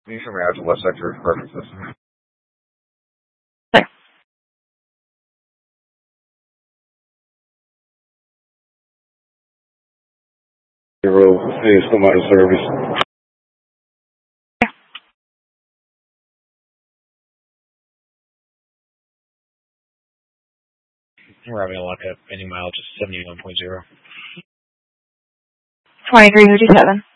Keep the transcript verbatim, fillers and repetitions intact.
Can you show me out to left sector? Perfect system. Thanks. Zero, hey, it's come out of service. We're having a lockup, ending mileage seventy-one point zero. twenty-three fifty-seven.